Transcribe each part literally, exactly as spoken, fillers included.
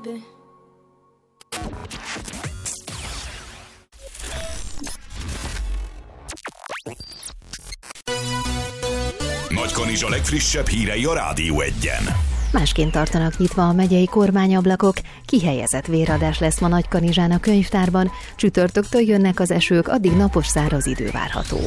baby. Nagykanizsa legfrissebb hírei a Rádió Egyen. Másként tartanak nyitva a megyei kormányablakok, kihelyezett véradás lesz ma Nagykanizsán a könyvtárban, csütörtöktől jönnek az esők, addig napos száraz idő várható.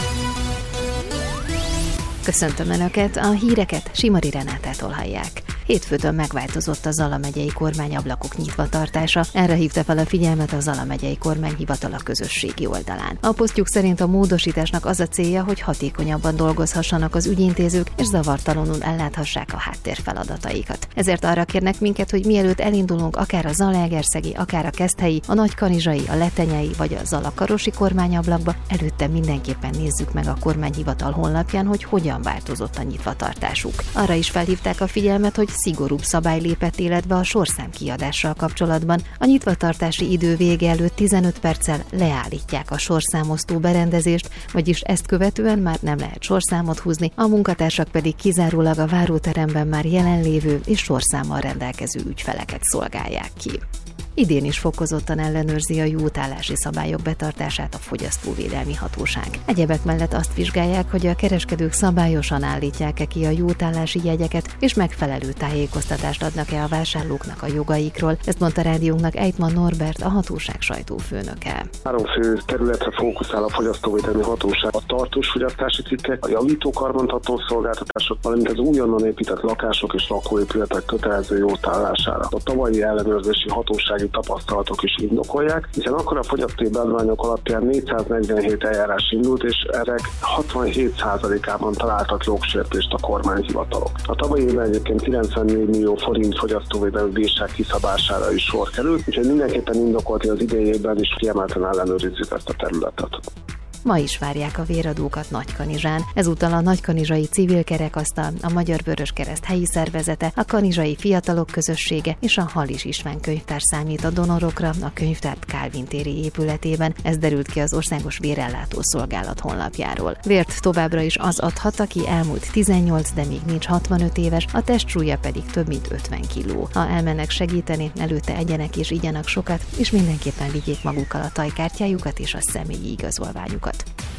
Köszöntöm Önöket, a híreket Simari Renátától hallják. Hétfőtől megváltozott a Zala megyei kormányablakok nyitva tartása, erre hívta fel a figyelmet a Zala megyei kormányhivatal a közösségi oldalán. A posztjuk szerint a módosításnak az a célja, hogy hatékonyabban dolgozhassanak az ügyintézők, és zavartalanul elláthassák a háttérfeladataikat. Ezért arra kérnek minket, hogy mielőtt elindulunk akár a Zalaegerszegi, akár a Keszthelyi, a Nagykanizsai, a Letenyei vagy a Zalakarosi kormányablakba, előtte mindenképpen nézzük meg a kormányhivatal honlapján, hogy hogyan változott a nyitvatartásuk. Arra is felhívták a figyelmet, hogy szigorúbb szabály lépett életbe a sorszám kiadással kapcsolatban. A nyitvatartási idő vége előtt tizenöt perccel leállítják a sorszámosztó berendezést, vagyis ezt követően már nem lehet sorszámot húzni, a munkatársak pedig kizárólag a váróteremben már jelenlévő és sorszámmal rendelkező ügyfeleket szolgálják ki. Idén is fokozottan ellenőrzi a jótállási szabályok betartását a Fogyasztóvédelmi Hatóság. Egyebek mellett azt vizsgálják, hogy a kereskedők szabályosan állítják-e ki a jótállási jegyeket, és megfelelő tájékoztatást adnak-e a vásárlóknak a jogaikról. Ezt mondta rádiónknak Ejtman Norbert, a hatóság sajtófőnöke. Három fő területre fókuszál a Fogyasztóvédelmi Hatóság: a tartós fogyasztási cikkek, a javító karbantartó szolgáltatások, valamint az újonnan épített lakások és lakóépületek kötelező jótállására. A tavalyi ellenőrzési hatósági tapasztalatok is indokolják, hiszen akkor a fogyasztói beadványok alapján négyszáznegyvenhét eljárás indult, és ezek hatvanhét százalékában találtak jogsértést a kormányhivatalok. A tavalyi évben egyébként kilencvennégy millió forint fogyasztóvédelmi bírság kiszabására is sor került, úgyhogy mindenképpen indokolt, hogy az idei évben is kiemelten ellenőrizzük ezt a területet. Ma is várják a véradókat Nagykanizsán. Ezúttal a Nagykanizsai Civil Kerekasztal, a Magyar Vöröskereszt helyi szervezete, a Kanizsai Fiatalok Közössége és a Halis István könyvtár számít a donorokra a könyvtár Kálvin téri épületében. Ez derült ki az Országos Vérellátó Szolgálat honlapjáról. Vért továbbra is az adhat, aki elmúlt tizennyolc, de még nincs hatvanöt éves, a testsúlya pedig több mint ötven kiló. Ha elmennek segíteni, előtte egyenek és igyanak sokat, és mindenképpen vigyék magukkal a tajkártyájukat és a személyi igazolványukat.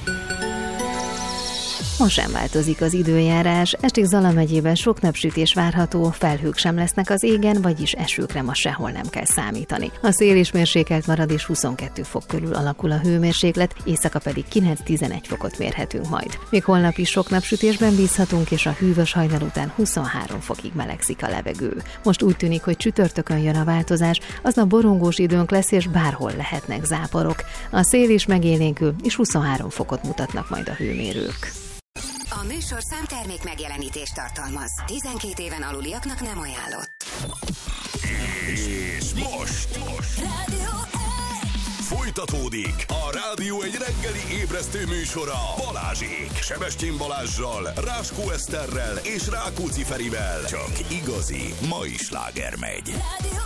Ma sem változik az időjárás, estig Zala megyében sok napsütés várható, felhők sem lesznek az égen, vagyis esőkre ma sehol nem kell számítani. A szél is mérsékelt marad, és huszonkettő fok körül alakul a hőmérséklet, éjszaka pedig kilenc-tizenegy fokot mérhetünk majd. Még holnap is sok napsütésben bízhatunk, és a hűvös hajnal után huszonhárom fokig melegszik a levegő. Most úgy tűnik, hogy csütörtökön jön a változás, aznap borongós időnk lesz, és bárhol lehetnek záporok. A szél is megélénkül, és huszonhárom fokot mutatnak majd a hőmérők. A műsorszám termék megjelenítést tartalmaz. tizenkét éven aluliaknak nem ajánlott. És most, most. Rádió Folytatódik a Rádió egy reggeli ébresztő műsora Balázsék. Sebestyén Balázssal, Ráskó Eszterrel és Rákóczi Ferivel. Csak igazi mai sláger megy. Rádió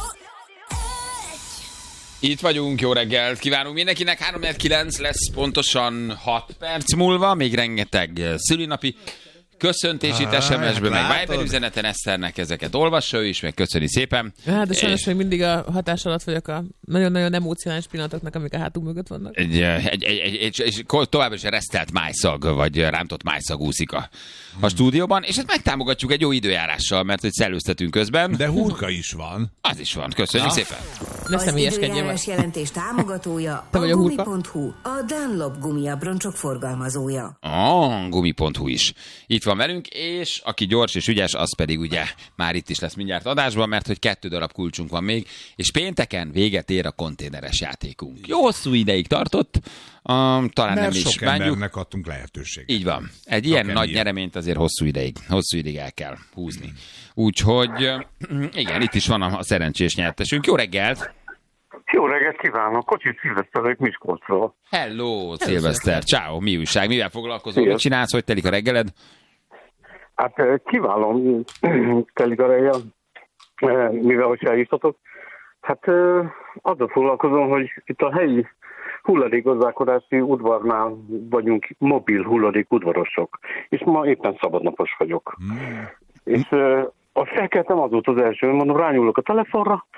Itt vagyunk, jó reggelt kívánunk mindenkinek, három kilenc lesz pontosan hat perc múlva, még rengeteg szülinapi köszöntését ah, es em es-ből, meg Viber üzeneten Eszternek ezeket olvassa ő is, meg köszöni szépen. Hát, de sajnos még mindig a hatás alatt vagyok a nagyon-nagyon emocionális pillanatoknak, amik a hátunk mögött vannak. Egy, egy, egy, egy, egy, egy továbbra is resztelt májszag, vagy rántott májszag úszik a, a stúdióban, és ezt megtámogatjuk egy jó időjárással, mert hogy szellőztetünk közben. De hurka is van. Az is van, köszönjük Na. szépen. Az időjárás jelentés támogatója a gumi pont hu, a Dunlop gumiabroncsok forgalmazója. A gumi pont hu is itt van velünk, és aki gyors és ügyes, az pedig ugye már itt is lesz mindjárt adásban, mert hogy kettő darab kulcsunk van még, és pénteken véget ér a konténeres játékunk. Jó hosszú ideig tartott, um, talán mert nem sok is bánjuk. embernek adtunk lehetőséget. Így van. Egy ilyen nagy nyereményt azért hosszú ideig, hosszú ideig el kell húzni. Mm. Úgyhogy igen, itt is van a, a szerencsés nyertesünk. Jó reggelt! Jó reggelt kívánok! Kocsit Szilveszter vagyok Miskolcról. Hello, Szilveszter! Ciao, mi újság? Mivel foglalkozol? Mit csinálsz? Hogy telik a reggeled? Hát kiválom telik a reggel, mivel hogy elhívtatok. Hát azzal foglalkozom, hogy itt a helyi hulladékgazdálkodási udvarnál vagyunk mobil hulladék udvarosok, és ma éppen szabadnapos vagyok. Mm. És uh, a felkeltem, az volt az első, mondom, rányúlok a telefonra,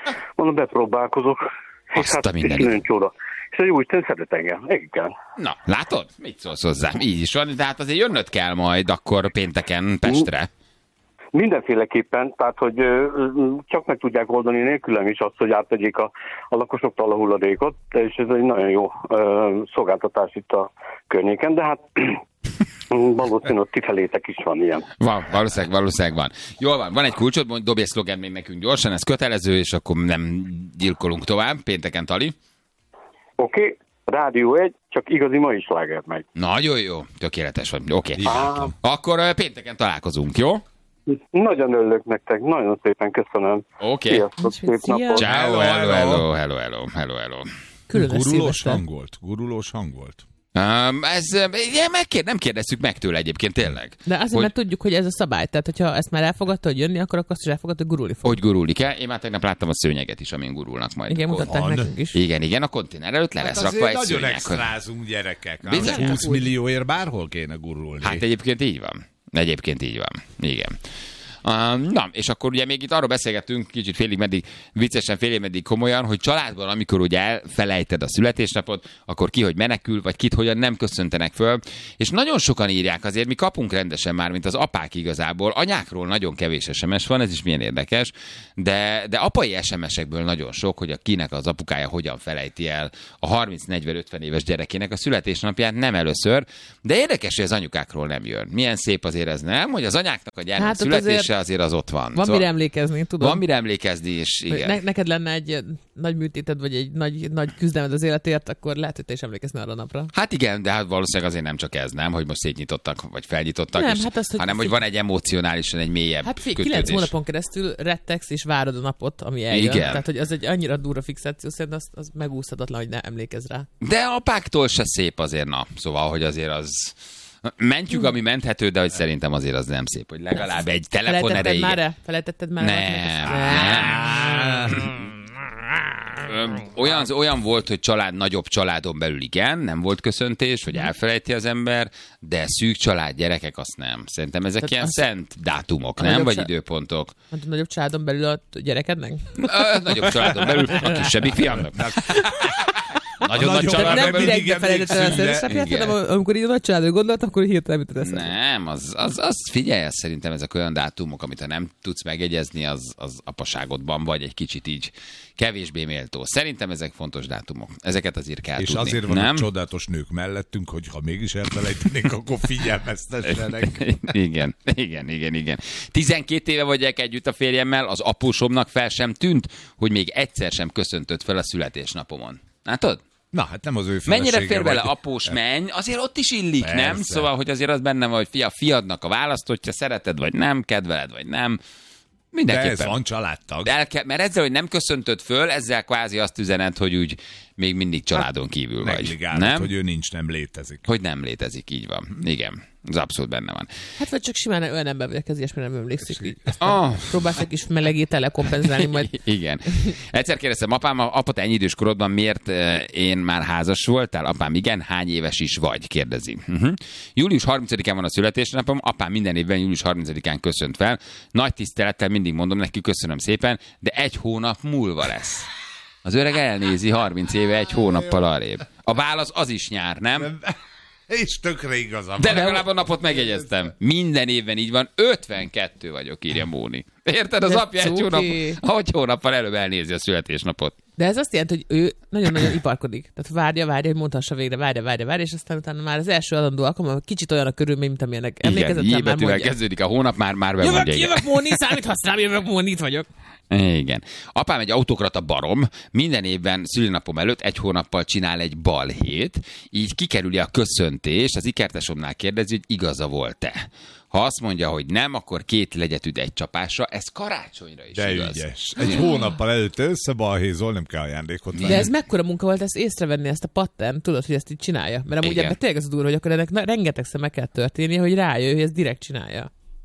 mondom, bepróbálkozok. Azt hát, a mindenit. Csoda. És a Jóisten szeret engem. Igen. Na, látod? Mit szólsz hozzám? Így is van, de hát azért jönnöd kell majd akkor pénteken Pestre. Mindenféleképpen, tehát, hogy ö, csak meg tudják oldani nélkülem is azt, hogy áttegyék a, a lakosoktól a hulladékot, és ez egy nagyon jó ö, szolgáltatás itt a környéken, de hát valószínűleg ott kifelétek is van ilyen. Van, valószínűleg, valószínűleg van. Jól van, van egy kulcsod, mondj, dobj egy szlogent még nekünk gyorsan, ez kötelező, és akkor nem gyilkolunk tovább, pénteken Tali. Oké, okay. Rádió egy, csak igazi mai sláger megy. Nagyon jó, tökéletes vagy. Oké. Okay. Akkor uh, pénteken találkozunk, jó? Nagyon örülök nektek, nagyon szépen köszönöm. Oké. Okay. Sziasztok, szép napot. Ciao, hello, hello, hello, hello, hello, hello. Gurulós hang volt, gurulós hang volt. Um, ez, ja, megkér, nem kérdezzük meg tőle egyébként, tényleg. De azért, hogy, mert tudjuk, hogy ez a szabály. Tehát, hogyha ezt már elfogadta, hogy jönni, akkor azt is elfogadta, hogy gurulni fog. Hogy gurulni kell. Én már tegnap láttam a szőnyeget is, amin gurulnak majd. Igen, mutatták nekünk is. Igen, igen, a konténer előtt le lesz hát rakva egy szőnyeg. Nagyon extrázunk, gyerekek. Bizony. húsz millióért bárhol kéne gurulni. Hát egyébként így van. Egyébként így van. Igen. Uh, na, és akkor ugye még itt arról beszélgettünk, kicsit félig meddig viccesen, félig meddig komolyan, hogy családban, amikor ugye elfelejted a születésnapot, akkor ki, hogy menekül, vagy kit, hogyan nem köszöntenek föl. És nagyon sokan írják azért, mi kapunk rendesen már, mint az apák igazából. Anyákról nagyon kevés es em es van, ez is milyen érdekes, de, de apai es em esekből nagyon sok, hogy a kinek az apukája hogyan felejti el a harminc negyven ötven éves gyerekének a születésnapját, nem először, de érdekes, hogy az anyukákról nem jön. Milyen szép azért ez, nem? Hogy az anyáknak a gyermek hát születése azért az ott van. Van szóval mire emlékezni, tudom. Van mire emlékezni, és igen. Ne, neked lenne egy nagy műtéted, vagy egy nagy, nagy küzdelmed az életért, akkor lehet, hogy te is emlékezni arra a napra. Hát igen, de hát valószínűleg azért nem csak ez, nem, hogy most szétnyitottak, vagy felnyitottak, nem, és, hát azt, hogy hanem hogy van egy emocionálisan egy mélyebb hát kötődés. kilenc hónapon keresztül rettegsz és várod a napot, ami eljön. Igen. Tehát, hogy az egy annyira durva fixáció, szerintem az, az megúszhatatlan, hogy ne emlékezz rá. De apáktól se szép azért, na. Szóval, hogy azért az... Mentjük, ami menthető, de hogy szerintem azért az nem szép, hogy legalább egy telefon erejéig... Már Felejtetted már? Nem, nem. Olyan, olyan volt, hogy család, nagyobb családon belül igen, nem volt köszöntés, hogy elfelejti az ember, de szűk család, gyerekek, azt nem. Szerintem ezek tehát ilyen az... szent dátumok, nem? Vagy csa... időpontok. Hát a nagyobb családon belül a gyerekednek? A nagyobb családon belül a kisebbik fiamnak. Nagyon nagy családon nem belül. Nem direkt felejtettem el a születésnapját, hanem amikor így a nagy családra gondoltam, akkor hirtelen jutott eszembe. Nem, az, az, az figyelj, szerintem ezek olyan dátumok, amit ha nem tudsz megjegyezni, az, az apaságodban vagy egy kicsit így kevésbé méltó. Szerintem ezek fontos dátumok. Ezeket azért kell és tudni. És azért vannak csodálatos nők mellettünk, hogy ha mégis elfelejtenénk, akkor figyelmeztessenek. Igen, igen, igen, igen. tizenkét éve vagyok együtt a férjemmel, az apósomnak fel sem tűnt, hogy még egyszer sem köszöntött fel a születésnapomon. Látod? Na, hát nem az ő felesége. Mennyire fér bele após menny, azért ott is illik, persze. Nem? Szóval, hogy azért az benne van, hogy fia, fiadnak a választottja, szereted vagy nem, kedveled vagy nem. Mindenképpen. De ez van családtag. El kell, mert ezzel, hogy nem köszöntöd föl, ezzel kvázi azt üzened, hogy úgy még mindig családon kívül hát, vagy. Nem? Hogy ő nincs, nem létezik. Hogy nem létezik, így van. Igen. Ez abszolút benne van. Hát vagy csak simán olyan ember vagyok, ez ilyesmire nem emlékszik. Oh. Próbálsz egy kis melegétele kompenzálni majd. Igen. Egyszer kérdeztem apám, apa, te ennyi idős korodban miért én már házas voltál? Apám, igen, hány éves is vagy? Kérdezi. Uh-huh. július harmincadikán van a születésnapom, apám minden évben július harmincadikán köszönt fel. Nagy tisztelettel mindig mondom neki, köszönöm szépen, de egy hónap múlva lesz. Az öreg elnézi harminc éve egy hónappal arrébb. A válasz az is nyár, nem? És tökre igazam. De legalább a napot megjegyeztem. Minden évben így van. ötvenkettő vagyok, írja Móni. Érted? Az apja egy hónap, hogy hónappal előbb elnézi a születésnapot. De ez azt jelenti, hogy ő nagyon-nagyon iparkodik. Tehát várja, várja, hogy mondhassa végre, várja, várja, várja, és aztán utána már az első adandó alkalommal kicsit olyan a körülmény, mint amilyenek emlékezetlen már mondja. Kezdődik a hónap, már, már bemondja. Jövök, jövök Móni, számíthatsz rám, jövök Móni, itt vagyok. Igen. Apám egy autokrata barom, minden évben szülinapom előtt egy hónappal csinál egy balhét, így kikerüli a köszöntést, az ikertesomnál kérdezi, hogy igaza volt-e. Ha azt mondja, hogy nem, akkor két legyet üt egy csapásra, ez karácsonyra is de igaz. Ügyes. Egy hónappal előtt összebalhézol, nem kell ajándékot venni. De ez mekkora munka volt ezt észrevenni, ezt a pattern, tudod, hogy ezt így csinálja? Mert amúgy ebben tényleg az a durva, hogy akkor ennek rengetegszer meg kell történnie, hogy rájöjj, hogy ezt direkt csinálja.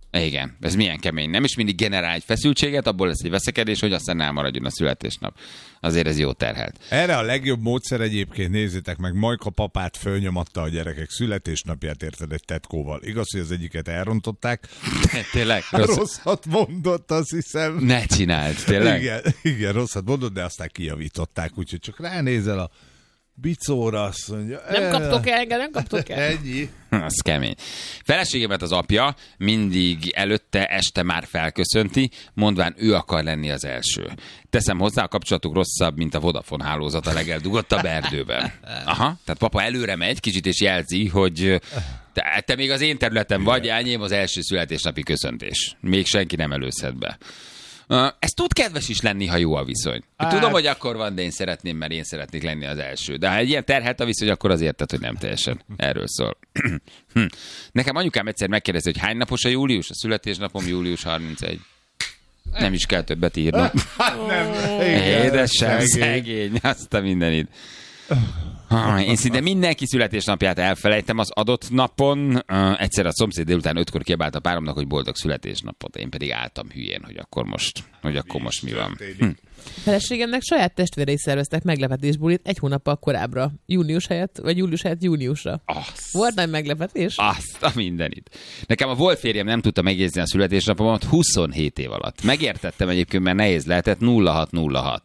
Igen, ez milyen kemény. Nem is mindig generál egy feszültséget, abból lesz egy veszekedés, hogy aztán elmaradjon a születésnap. Azért ez jó terhelt. Erre a legjobb módszer egyébként, nézzétek meg, Majka papát fölnyomatta a gyerekek születésnapját, érted, egy tetkóval. Igaz, hogy az egyiket elrontották. Tényleg? Rossz... Rosszat mondott, azt hiszem. Ne csináld, tényleg? Igen, igen, rosszat mondott, de aztán kijavították, úgyhogy csak ránézel a bicóra, azt mondja. Nem kaptok el, engem, nem kaptok el. Ennyi. Az kemény. Feleségemet az apja mindig előtte, este már felköszönti, mondván ő akar lenni az első. Teszem hozzá, a kapcsolatuk rosszabb, mint a Vodafone hálózat a legeldugottabb erdőben. Aha, tehát papa előre megy kicsit és jelzi, hogy te, te még az én területem vagy, enyém az első születésnapi köszöntés. Még senki nem előzhet be. Uh, ez tud kedves is lenni, ha jó a viszony. Hát... Tudom, hogy akkor van, de én szeretném, mert én szeretnék lenni az első. De ha egy ilyen terhelt a viszony, akkor az érted, hogy nem teljesen. Erről szól. Nekem anyukám egyszer megkérdezi, hogy hány napos a július? A születésnapom július harmincegy. Nem is kell többet írnom. Nem. Édesem, szegény, azt a mindenit. Én szinte mindenki születésnapját elfelejtem az adott napon. Uh, egyszer a szomszéd délután ötkor kiabált a páromnak, hogy boldog születésnapot. Én pedig álltam hülyén, hogy akkor most, hogy akkor most mi van. Hm. Feleségemnek saját testvérei szerveztek meglepetésbulit egy hónappal korábbra. Június helyett, vagy július helyett júniusra. Azt. Volt nagy meglepetés? Azt a mindenit. Nekem a volt férjem nem tudta megjegyezni a születésnapomat huszonhét év alatt. Megértettem egyébként, mert nehéz lehetett nulla hat nulla hat.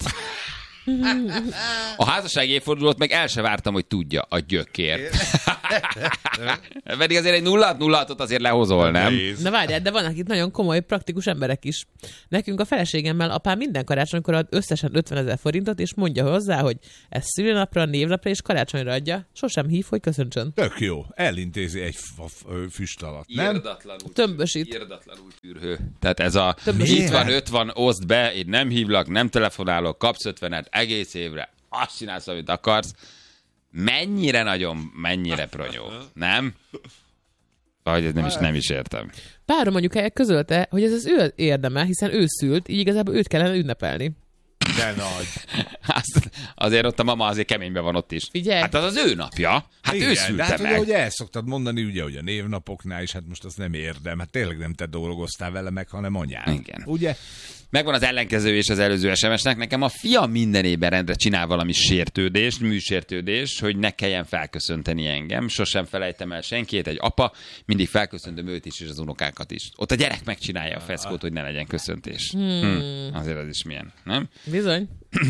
A házassági évfordulót meg el se vártam, hogy tudja a gyökért. Pedig azért egy nulla hat nulla hatot azért lehozol, nem? Na várjál, de vannak itt nagyon komoly, praktikus emberek is. Nekünk a feleségemmel apám minden karácsonykor ad összesen ötvenezer forintot, és mondja hozzá, hogy ez szülinapra, névnapra és karácsonyra adja. Sosem hív, hogy köszöntsön. Tök jó. Elintézi egy füst alatt, nem? Irdatlanul. Tömbösít. Irdatlanul tűrhő. Tehát ez a itt van, öt van, oszd be, én nem hívlak, nem telefonálok, kapsz ötvenet egész évre, azt csinálsz, amit akarsz. Mennyire nagyon, mennyire pronyó, nem? Vagy ez nem is, nem is értem. Párom anyukája közölte, hogy ez az ő érdeme, hiszen ő szült, így igazából őt kellene ünnepelni. De nagy. Azt, azért ott a mama azért keményben van ott is. Figyelj. Hát az az ő napja. Hát igen, ő szülte de hát meg. ugye, hogy el szoktad mondani, ugye, hogy a névnapoknál is, hát most az nem érdem. Hát tényleg nem te dolgoztál vele meg, hanem anyád. Igen. Ugye? Megvan az ellenkező és az előző es em es-nek. Nekem a fiam minden évben rendre csinál valami sértődést, műsértődést, hogy ne kelljen felköszönteni engem. Sosem felejtem el senkit, egy apa, mindig felköszöntöm őt is és az unokákat is. Ott a gyerek megcsinálja a feszkót, hogy ne legyen köszöntés. Hmm. Hm. Azért az is milyen, nem? Bizony.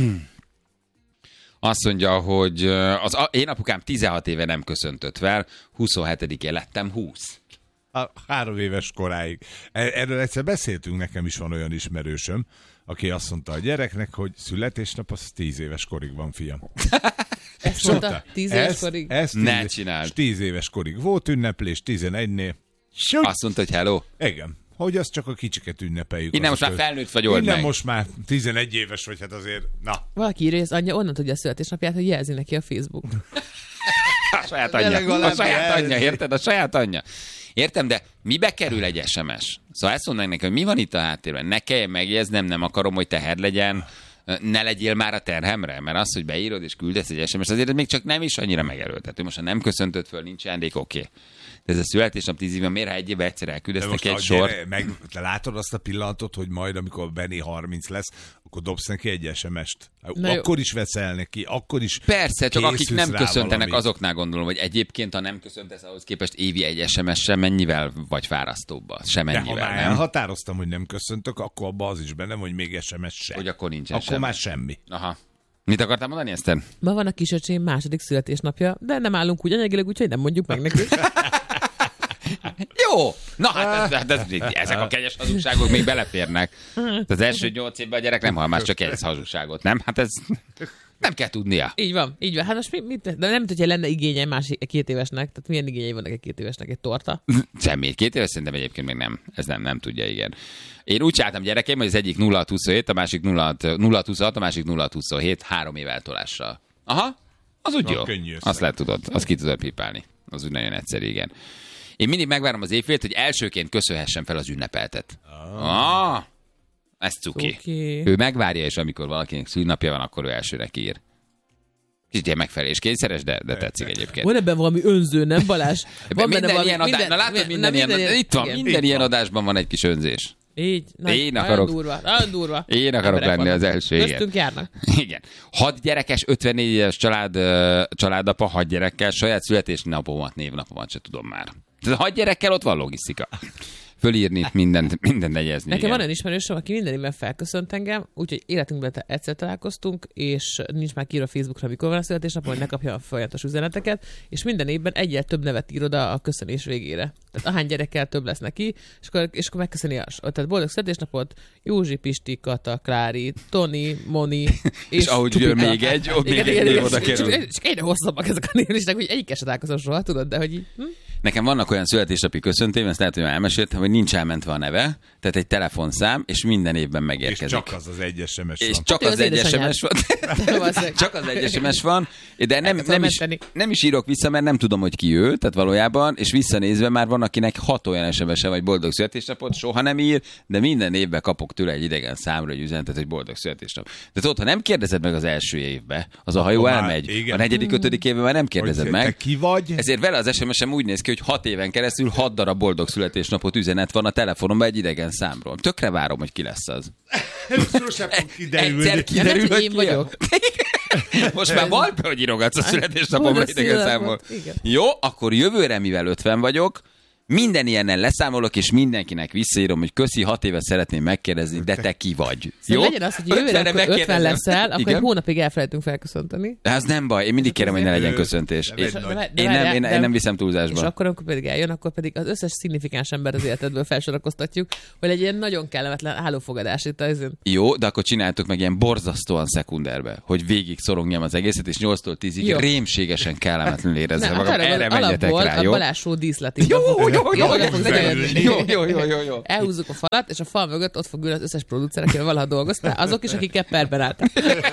Azt mondja, hogy az én apukám tizenhat éve nem köszöntött fel, huszonhetedikén lettem húsz. A három éves koráig. Erről egyszer beszéltünk, nekem is van olyan ismerősöm, aki azt mondta a gyereknek, hogy születésnap az tíz éves korig van, fiam. Ezt mondta? Tíz éves ezt, korig? Ezt tíz, ne csináld. Tíz éves korig volt ünneplés, tizenegynél. Azt mondta, hogy hello. Igen. Hogy azt csak a kicsiket ünnepeljük. Innen most már felnőtt vagy, old Innen meg. most már tizenegy éves vagy, hát azért, na. Valaki írja, hogy az anyja onnan tudja a születésnapját, hogy jelzi neki a Facebook. A saját anyja. A saját anyja, érted? A saját anyja. Értem, de mibe kerül egy es em es? Szóval ezt mondanak neki, hogy mi van itt a háttérben? Ne kelljen megjegyeznem, nem akarom, hogy teher legyen, ne legyél már a terhemre, mert az, hogy beírod és küldesz egy es em es, azért még csak nem is annyira megerőltető. Most ha nem köszöntött föl, nincs ajándék, oké. Okay. De ez a születésnap tíz évben, miért ha egy évben egyszer elküldesz neki egy sort? Meg, te látod azt a pillanatot, hogy majd, amikor Benny harminc lesz, akkor dobsz neki egy es em est. Akkor is veszel neki, akkor is persze, csak akik nem köszöntenek, valamit. Azoknál gondolom, hogy egyébként, ha nem köszöntesz, ahhoz képest évi egy es em es-sel mennyivel vagy fárasztóbb? Semennyivel, de ha már nem? elhatároztam, hogy nem köszöntök, akkor abban az is bennem, hogy még es em es sem. Hogy akkor nincs Akkor már semmi. Aha. Mit akartál mondani, Eszter? Ma van a kisöcsém második születésnapja, de nem állunk úgy anyagileg, úgyhogy nem mondjuk meg neki. Jó! Na hát ez, ez, ez, ezek a kegyes hazugságok még beleférnek. Az első nyolc évben a gyerek nem hall már csak egy hazugságot, nem? Hát ez nem kell tudnia. Így van, így van. Hát most mit, mit de nem tudja, lenne igénye másik két évesnek. Tehát milyen igényei vannak egy két évesnek? Egy torta? Semmi. Két éves szerintem egyébként még nem. Ez nem, nem tudja, igen. Én úgy csináltam gyerekeim, hogy az egyik nulla hat huszonhét, a másik nulla hat huszonhat, a másik nulla hat huszonhét, három év eltolással. Aha, az úgy jó. Azt lehet tudod, azt ki tudod pipálni. Az úgy nagyon egyszerű, igen. Én mindig megvárom az évfélt, hogy elsőként köszönhessem fel az ünnepeltet. Ah, ah ez cuki. cuki. Ő megvárja, és amikor valakinek szülnapja van, akkor ő elsőre ír. Kicsit ilyen megfelelés kényszeres, de, de tetszik egyébként. Van ebben valami önző, nem Balázs? Van minden valami, ilyen adás, na látod, minden, minden, ilyen, ilyen, itt van, igen. minden ilyen adásban van egy kis önzés. Így, na, én nagyon akarok, durva, nagyon durva. Én akarok lenni vannak. Az első, igen. Köztünk járnak. Igen. Hat gyerekes, ötvennégy éves család, családapa, hat gyerekkel, saját születésnapomat, névnapomat se tudom már. Tehát hat gyerekkel ott van logisztika. Fölírni, mindent, mindent negyezni. Nekem van olyan ismerősöm, aki minden évben felköszönt engem, úgyhogy életünkben egyszer találkoztunk, és nincs már kiírva a Facebookra, mikor van a születésnap, hogy ne kapja a folyamatos üzeneteket, és minden évben egyel több nevet ír oda a köszönés végére. Tehát ahány gyerekkel több lesz neki, és akkor, és akkor megköszöni a, tehát boldog születésnapot Józsi, Pisti, Kata, Klári, Toni, Moni, és, és ahogy jön még egy, ott még egy név oda kerül. És egyre hosszabbak ezek a névlisták, hogy egyikkel se találkozom soha, tudod, de hogy így... Hm? Nekem vannak olyan születésnapi köszöntőim, ezt lehet, hogy már elmeséltem, hogy nincs elmentve a neve, tehát egy telefonszám, és minden évben megérkezik. És csak az az egy es em es van. És csak az, az egy es em es van. Csak az egy es em es van, de nem, nem, is, nem is írok vissza, mert nem tudom, hogy ki ő, tehát valójában, és visszanézve már van, akinek hat olyan es em es-e vagy boldog születésnapot, soha nem ír, de minden évben kapok tőle egy idegen számra egy üzenetet, hogy boldog születésnap. Tehát ott, ha nem kérdezed meg az első évbe, az a hajó elmegy. Igen. A negyedik, ötödik évben már nem kérdezed hogy meg. Te ki vagy? Ezért vele az es em es-em úgy néz ki, hogy hat éven keresztül hat darab boldog születésnapot üzenet van a telefonomban egy idegen számról. Tökre várom, hogy ki lesz az. Sosem fog kiderülni. Egyszer kiderül, hogy én vagyok. Most már vald be, hogy írogatsz a születésnapomra idegen számból. Jó, akkor jövőre, mivel ötven vagyok, minden ilyennel leszámolok, és mindenkinek visszaírom, hogy köszi, hat éve szeretném megkérdezni, de te ki vagy. Jó? Legyen az, hogy jövőre ötven leszel, akkor egy hónapig elfelejtünk felköszönteni. Ez nem baj, én mindig kérem, hogy ne legyen köszöntés. És én, nem, én, én nem viszem túlzásba. És akkor, amikor pedig eljön, akkor pedig az összes szignifikáns ember az életedből felsorakoztatjuk, hogy egy ilyen nagyon kellemetlen hálófogadás itt az. Jó, de akkor csináltuk meg ilyen borzasztóan szekunderbe, hogy végig szorongjam az egészet, és nyolctól tízig jó. Rémségesen kellemetlenül érezzem magam. Erre menjetek rá, jó? A Balázs díszlet. Jó, jó, jó, jó, jó, jó, jó, jó. Elhúzzuk a falat, és a fal mögött ott fog ülni az összes producer, akivel valaha dolgoztál, azok is, akik perben álltak.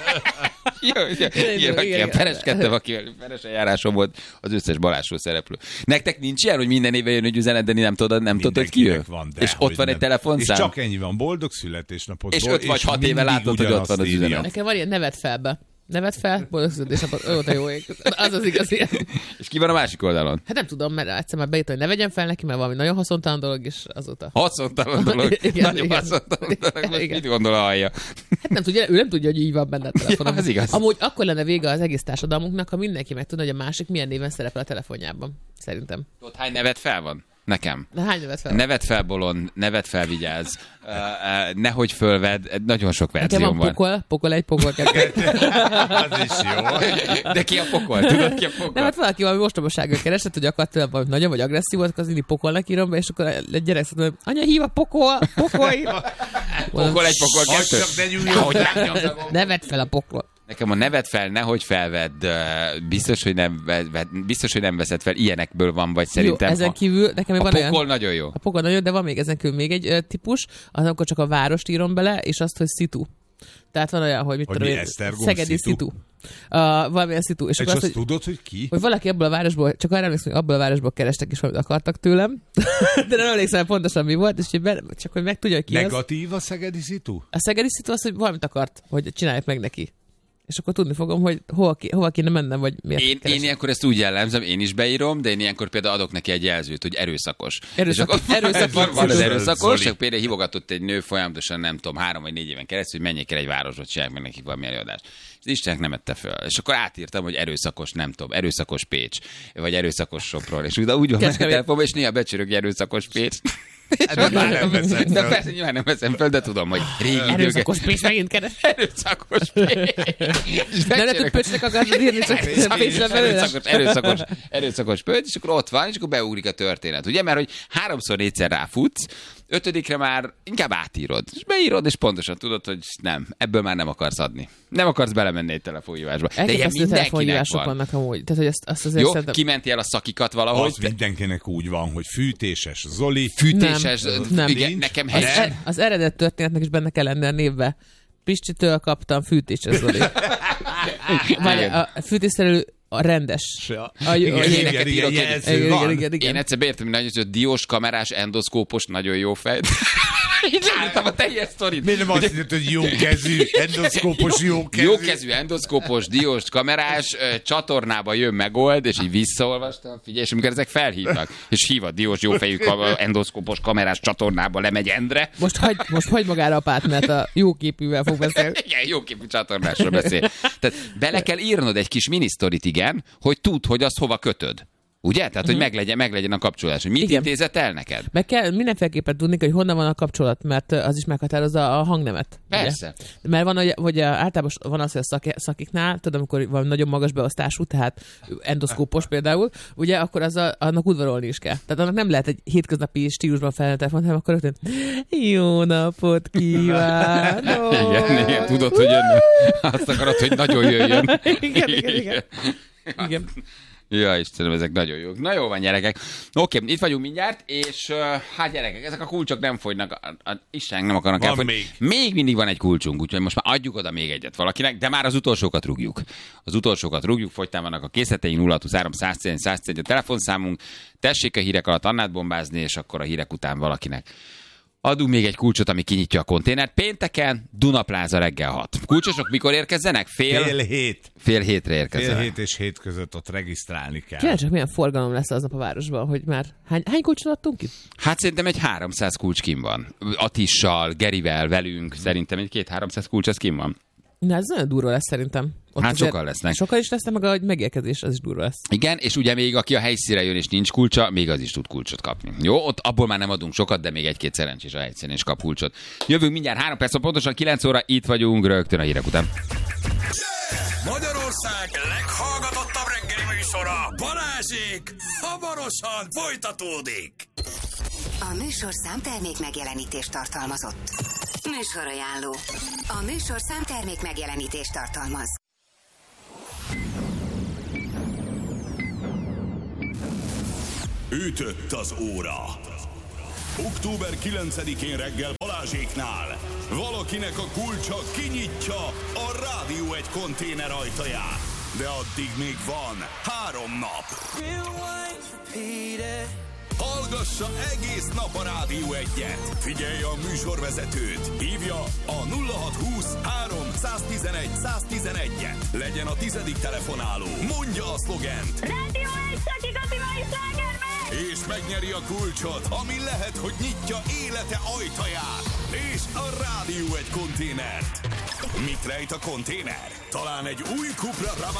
Jó, jó, igen, akivel pereskedtem, akivel peres eljárásom volt az összes Balázsról szereplő. Nektek nincs ilyen, hogy minden éve jön egy üzenet, de nem tudod, nem tudod, hogy ki jön? Van, és ott van egy telefonszám. És csak ennyi van, boldog születésnapot. És öt vagy hat éve látod, hogy ott van az üzenet. Nekem van ilyen nevet felbe. Nevet fel, boldog születésnapot, ő volt a jó ég. Az az igazi. És ki van a másik oldalon? Hát nem tudom, mert egyszer már bejött, hogy ne vegyen fel neki, mert valami nagyon haszontalan dolog, és azóta. Haszontalan dolog? Igen, nagyon igen. haszontalan dolog. Most mit gondol a hallja? Hát nem tudja, ő nem tudja, hogy így van benne a telefonon. Ja, ez igaz. Amúgy akkor lenne vége az egész társadalmunknak, ha mindenki megtudna, hogy a másik milyen néven szerepel a telefonjában. Szerintem. Ott hány nevet fel van? Nekem. De hány nevet fel? Nevet fel, bolond, nevet fel, vigyázz. Uh, uh, nehogy fölvedd, nagyon sok verzióm van. Nekem van pokol, pokol egy, pokol kettő. Az is jó. De ki a pokol? Tudod, ki a pokol? Nem, hát valaki valami ostobasággal keresett, hogy akart tőlem valami nagyon vagy agresszív volt, akkor az mindig pokolnak írom be, és akkor egy gyerek szólt, hogy anya, hív a pokol, pokol. Pokol egy, pokol kettő. Nevet fel a pokol. Nekem a nevet fel, nehogy felvedd, biztos, hogy nem, biztos, hogy nem veszed fel, ilyenekből van, vagy szerintem. Jó, ezen kívül nekem még a van pokol olyan, nagyon jó. A pokol nagyon jó, de van még ezen kívül még egy ö, típus, az akkor csak a várost írom bele, és azt, hogy szitu. Tehát van olyan, hogy mit hogy tudom én, Szegedi szitu. Uh, valamilyen szitu. És, és azt, azt hogy, tudod, hogy ki? Hogy valaki abból a városból, csak arra emlékszem, hogy abból a városból kerestek, és valamit akartak tőlem. De nem emlékszem pontosan mi volt, és hogy be, csak hogy meg tudja, hogy ki negatív az. A szegedi szitu? A szegedi szitu az, hogy valamit akart, hogy csinálják meg neki. És akkor tudni fogom, hogy hova, ki, hova kéne mennem, vagy miért én, én ilyenkor ezt úgy jellemzem, én is beírom, de én ilyenkor például adok neki egy jelzőt, hogy erőszakos. Erőszakos. És erőszakos. Van, van az erőszakos, csak például hívogatott egy nő folyamatosan, nem tudom, három vagy négy éven keresztül, hogy menjék el egy városba, csinálják meg nekik valami előadást. És Istennek nem ette föl. És akkor átírtam, hogy erőszakos, nem tudom, erőszakos Pécs, vagy erőszakos Sopron. És úgy van meg a telefonban, és néha becsörög erőszakos Pécs. De már nem veszem de persze, nyilván nem veszem föl, de tudom, hogy régi erőszakos Pécs megint keres. Erőszakos Pécs. Nem lehet, hogy Pécsnek akarod írni, csak Pécsre belőle. Erőszakos, erőszakos Pécs, és akkor ott van, és akkor beugrik a történet. Ugye, mert hogy háromszor, négyszer ráfutsz, ötödikre már inkább átírod. És beírod, és pontosan tudod, hogy nem, ebből már nem akarsz adni. Nem akarsz belemenni egy telefonhívásba. De ilyen mindenkinek van. Vannak amúgy. Tehát, hogy azt, azt azért jó, szerintem... kimenti el a szakikat valahogy. Az mindenkinek úgy van, hogy fűtéses Zoli. Fűtéses, nem, nem. Igen, nekem az, e, az eredet történetnek is benne kell lenni a névbe. Pistitől kaptam fűtéses Zoli. Vagy a fűtésszerelő a rendes. Ja. A, a, igen, igen, igen, igen, igen, igen, igen, igen. Én egyszer beértem, hogy nagyon diós, kamerás, endoszkópos, nagyon jó fej. Így leírtam a teljes sztorit. Miért nem azt mondod, hogy jókezű, endoszkópos jókezű? Jókezű, endoszkópos, diós, kamerás, csatornába jön, megold, és így visszaolvastam, figyelj, és amikor ezek felhívnak, és hív a diós, jófejű, endoszkópos, kamerás csatornába lemegy Endre. Most hagy, most hagy magára a pát, mert a jóképűvel fog beszélni. Igen, jóképű csatornásról beszél. Tehát bele kell írnod egy kis minisztorit, igen, hogy tudd, hogy azt hova kötöd. Ugye? Tehát, uh-huh. hogy meglegyen, meglegyen a kapcsolás. Hogy mit igen. intézett el neked? Meg kell mindenféleképpen tudni, hogy honnan van a kapcsolat, mert az is meghatározza a hangnemet. Persze. Ugye? Mert van, hogy, hogy általában van az, hogy a szak, szakiknál, tudom, amikor van nagyon magas beosztású, tehát endoszkópos például, ugye, akkor az a, annak udvarolni is kell. Tehát annak nem lehet egy hétköznapi stílusban felvenni telefont, hanem akkor rögtön jó napot kívánok! Igen, igen, tudod, hogy jön. Azt akarod, hogy nagyon jöjjön. igen, igen, igen. igen. Ja, Istenem, ezek nagyon jók. Na jó van, gyerekek. Oké, itt vagyunk mindjárt, és uh, hát gyerekek, ezek a kulcsok nem fogynak, a, a, Isten nem akarnak elfogyni. Még. még mindig van egy kulcsunk, úgyhogy most már adjuk oda még egyet valakinek, de már az utolsókat rúgjuk. Az utolsókat rúgjuk, fogytán vannak a készleteink, nulla huszonhárom száz tizenegy száz tizenegy a telefonszámunk. Tessék a hírek alatt Annát bombázni, és akkor a hírek után valakinek adunk még egy kulcsot, ami kinyitja a konténert. Pénteken Dunapláza reggel hat. Kulcsosok mikor érkezzenek? Fél, fél hét. Fél hétre érkezzenek. Fél hét és hét között ott regisztrálni kell. Kérdez csak, milyen forgalom lesz aznap a városban, hogy már hány, hány kulcsot adtunk ki? Hát szerintem egy háromszáz kulcs kim van. Atissal, Gerivel, velünk, szerintem egy két-háromszáz kulcs az kim van. Na, ez nagyon durva lesz szerintem. Ott hát sokan lesznek. Sokan is lesznek, meg a megérkezés, az is durva lesz. Igen, és ugye még aki a helyszínre jön és nincs kulcsa, még az is tud kulcsot kapni. Jó, ott abból már nem adunk sokat, de még egy-két szerencsés a helyszínen is kap kulcsot. Jövünk mindjárt három perc, pontosan kilenc óra, itt vagyunk rögtön a hírek után. Magyarország leghallgatottabb reggeli műsora, Balázsék, hamarosan folytatódik. A műsor számtermék megjelenítést tartalmazott. Műsorajánló. A műsor számtermék megjelenítést tartalmaz. Ütött az óra. október kilencedikén reggel Balázséknál valakinek a kulcsa kinyitja a Rádió egy konténer ajtaját. De addig még van három nap. Hallgassa egész nap a Rádió egyet. Figyelje a műsorvezetőt. Hívja a nulla hat húsz három tizenegy száz tizenegyet. Legyen a tizedik telefonáló. Mondja a szlogent. Rádió egy szakik a mai slágerbe! És megnyeri a kulcsot, ami lehet, hogy nyitja élete ajtaját. És a Rádió egy konténert. Mit rejt a konténer? Talán egy új Cupra